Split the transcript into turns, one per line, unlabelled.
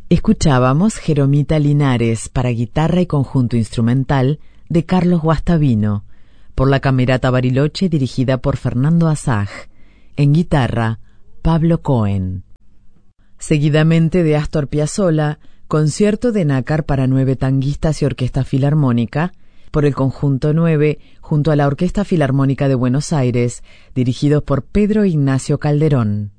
Escuchábamos Jeromita Linares para guitarra y conjunto instrumental de Carlos Guastavino, por la Camerata Bariloche dirigida por Fernando Asaj, en guitarra Pablo Cohen. Seguidamente de Astor Piazzolla, concierto de nácar para 9 tanguistas y orquesta filarmónica, por el Conjunto 9 junto a la Orquesta Filarmónica de Buenos Aires, dirigidos por Pedro Ignacio Calderón.